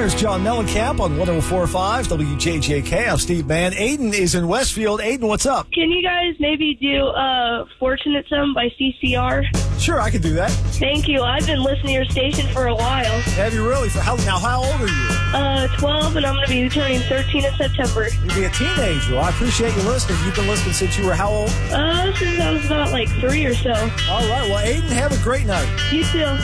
There's John Mellencamp on 104.5 WJJK. I'm Steve Mann. Aiden is in Westfield. Aiden, what's up? Can you guys maybe do Fortunate Some by CCR? Sure, I can do that. Thank you. I've been listening to your station for a while. Have you really? How old are you? 12, and I'm going to be turning 13 in September. You'll be a teenager. Well, I appreciate you listening. You've been listening since you were how old? Since I was about 3 or so. All right. Well, Aiden, have a great night. You too.